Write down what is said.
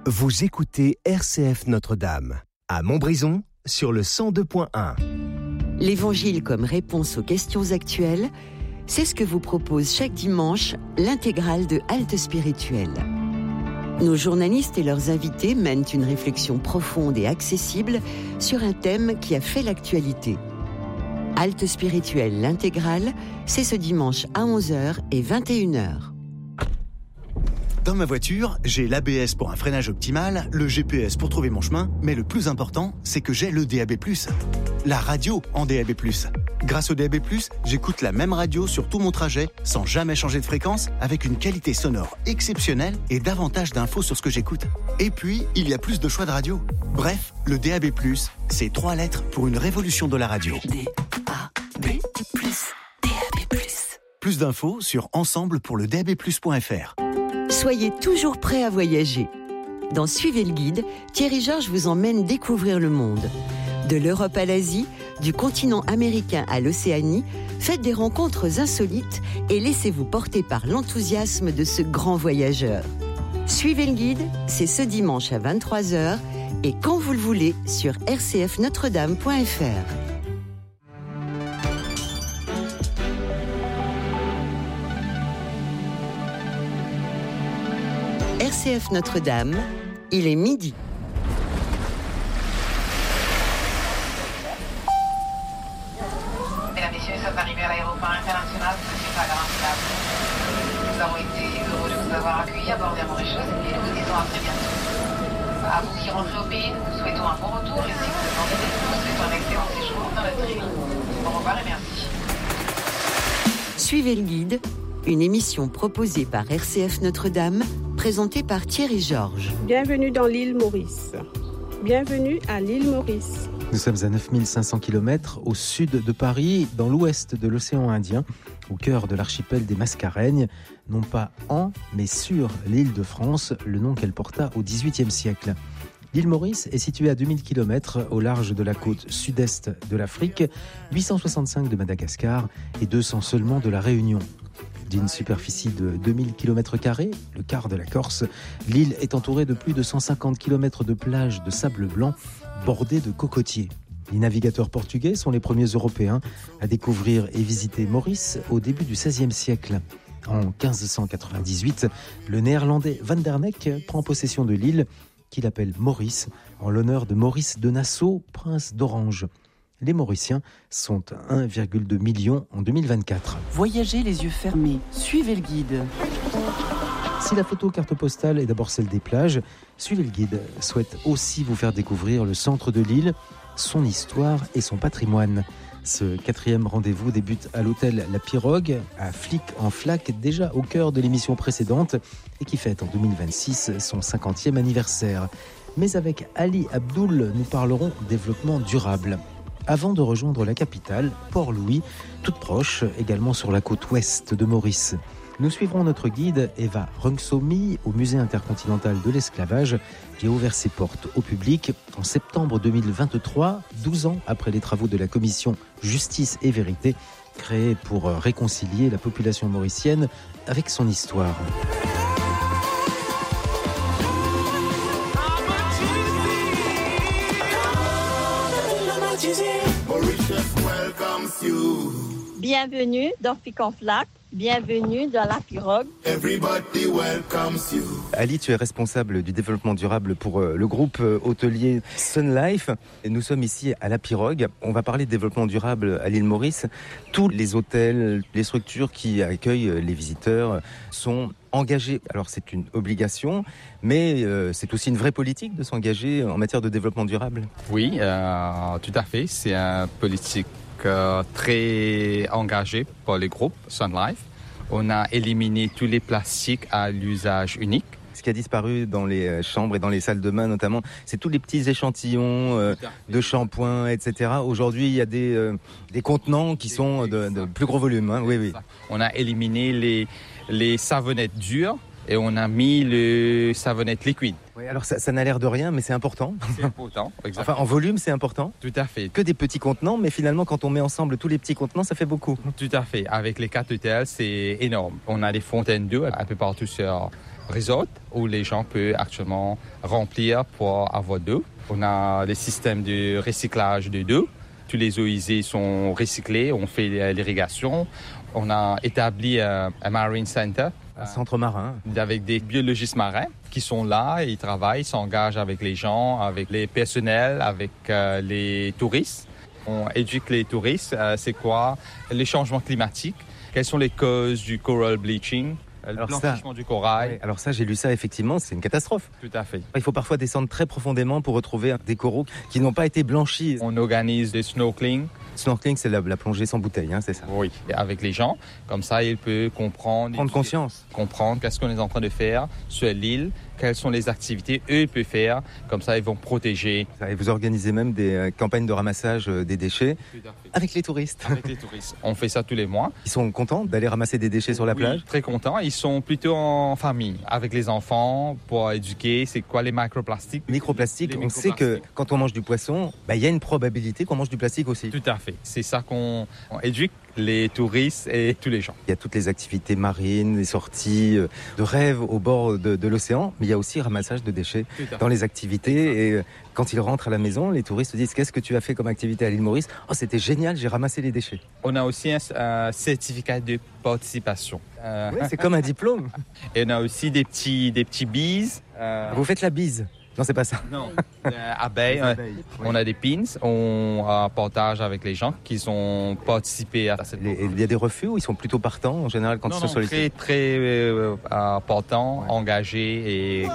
Vous écoutez RCF Notre-Dame, à Montbrison, sur le 102.1. L'Évangile comme réponse aux questions actuelles, c'est ce que vous propose chaque dimanche l'intégrale de Halte Spirituelle. Nos journalistes et leurs invités mènent une réflexion profonde et accessible sur un thème qui a fait l'actualité. Halte Spirituelle, l'intégrale, c'est ce dimanche à 11h et 21h. Dans ma voiture, j'ai l'ABS pour un freinage optimal, le GPS pour trouver mon chemin, mais le plus important, c'est que j'ai le DAB+, la radio en DAB+. Grâce au DAB+, j'écoute la même radio sur tout mon trajet, sans jamais changer de fréquence, avec une qualité sonore exceptionnelle et davantage d'infos sur ce que j'écoute. Et puis, il y a plus de choix de radio. Bref, le DAB+, c'est 3 lettres pour une révolution de la radio. DAB+, DAB+. Plus d'infos sur ensemblepourledabplus.fr. Soyez toujours prêts à voyager. Dans Suivez le guide, Thierry Georges vous emmène découvrir le monde. De l'Europe à l'Asie, du continent américain à l'Océanie, faites des rencontres insolites et laissez-vous porter par l'enthousiasme de ce grand voyageur. Suivez le guide, c'est ce dimanche à 23h et quand vous le voulez sur rcfnotredame.fr. RCF Notre-Dame, il est midi. Mesdames, Messieurs, nous sommes arrivés à l'aéroport international de Saint-Cyr. Nous avons été heureux de vous avoir accueillis à bord d'Air Mauritius et nous vous disons à très bientôt. À vous qui rentrez au pays, nous vous souhaitons un bon retour et si vous demandez des nous souhaitons un excellent séjour dans notre île. Au revoir et merci. Suivez le guide, une émission proposée par RCF Notre-Dame, présentée par Thierry Georges. Bienvenue dans l'île Maurice. Bienvenue à l'île Maurice. Nous sommes à 9500 km au sud de Paris, dans l'ouest de l'océan Indien, au cœur de l'archipel des Mascareignes, non pas en, mais sur l'île de France, le nom qu'elle porta au XVIIIe siècle. L'île Maurice est située à 2000 km au large de la côte sud-est de l'Afrique, 865 de Madagascar et 200 seulement de la Réunion. D'une superficie de 2000 km², le quart de la Corse, l'île est entourée de plus de 150 km de plages de sable blanc bordées de cocotiers. Les navigateurs portugais sont les premiers Européens à découvrir et visiter Maurice au début du XVIe siècle. En 1598, le néerlandais Van der Neck prend possession de l'île, qu'il appelle Maurice, en l'honneur de Maurice de Nassau, prince d'Orange. Les Mauriciens sont 1,2 million en 2024. Voyagez les yeux fermés, suivez le guide. Si la photo carte postale est d'abord celle des plages, Suivez le guide souhaite aussi vous faire découvrir le centre de l'île, son histoire et son patrimoine. Ce 4e rendez-vous débute à l'hôtel La Pirogue, à Flic-en-Flac, déjà au cœur de l'émission précédente et qui fête en 2026 son 50e anniversaire. Mais avec Ali Abdoul, nous parlerons développement durable. Avant de rejoindre la capitale, Port-Louis, toute proche, également sur la côte ouest de Maurice. Nous suivrons notre guide Eva Rungsomi au Musée intercontinental de l'esclavage qui a ouvert ses portes au public en septembre 2023, 12 ans après les travaux de la commission Justice et Vérité, créée pour réconcilier la population mauricienne avec son histoire. Bienvenue dans Flic-en-Flac, bienvenue dans La Pirogue. Ali, tu es responsable du développement durable pour le groupe hôtelier Sun Life. Et nous sommes ici à La Pirogue. On va parler de développement durable à l'île Maurice. Tous les hôtels, les structures qui accueillent les visiteurs sont engagés. Alors c'est une obligation, mais c'est aussi une vraie politique de s'engager en matière de développement durable. Oui, tout à fait. C'est une politique très engagée par les groupes Sun Life. On a éliminé tous les plastiques à l'usage unique. Ce qui a disparu dans les chambres et dans les salles de bain notamment, c'est tous les petits échantillons de shampoing, etc. Aujourd'hui, il y a des contenants qui sont de plus gros volume. Hein. Oui. On a éliminé les savonnettes dures et on a mis les savonnettes liquides. Oui, alors ça n'a l'air de rien, mais c'est important. C'est important, exactement. Enfin, en volume, c'est important. Tout à fait. Que des petits contenants, mais finalement, quand on met ensemble tous les petits contenants, ça fait beaucoup. Tout à fait. Avec les 4 hôtels, c'est énorme. On a des fontaines d'eau un peu partout sur resort où les gens peuvent actuellement remplir pour avoir d'eau. On a les systèmes de recyclage d'eau. Tous les eaux usées sont recyclées, on fait l'irrigation. On a établi un marine center. Un centre marin. Avec des biologistes marins qui sont là, ils travaillent, s'engagent avec les gens, avec les personnels, avec les touristes. On éduque les touristes, c'est quoi les changements climatiques, quelles sont les causes du coral bleaching, le blanchissement du corail. Ouais, alors ça, j'ai lu ça, effectivement, c'est une catastrophe. Tout à fait. Il faut parfois descendre très profondément pour retrouver des coraux qui n'ont pas été blanchis. On organise des snorkeling. Snorkeling, c'est la plongée sans bouteille, hein, c'est ça? Oui, avec les gens. Comme ça, ils peuvent comprendre. Prendre conscience. Comprendre qu'est-ce qu'on est en train de faire sur l'île, quelles sont les activités eux peuvent faire. Comme ça, ils vont protéger. Et vous organisez même des campagnes de ramassage des déchets avec les touristes. Avec les touristes. On fait ça tous les mois. Ils sont contents d'aller ramasser des déchets sur la plage? Très contents. Ils sont plutôt en famille, avec les enfants, pour éduquer. C'est quoi les microplastiques? Microplastiques, on sait que quand on mange du poisson, il y a une probabilité qu'on mange du plastique aussi. Tout à fait. C'est ça qu'on éduque les touristes et tous les gens. Il y a toutes les activités marines, les sorties de rêve au bord de l'océan, mais il y a aussi ramassage de déchets dans les activités. Et quand ils rentrent à la maison, les touristes disent: qu'est-ce que tu as fait comme activité à l'île Maurice? Oh, c'était génial, j'ai ramassé les déchets. On a aussi un certificat de participation. Oui, c'est comme un diplôme. Et on a aussi des petits bises. Vous faites la bise? Non, c'est pas ça. Non. Abeilles. On a des pins. On partage avec les gens qui ont participé à cette. Il y a des refus ou ils sont plutôt partants en général quand ils sont sollicités? Très partants, engagés et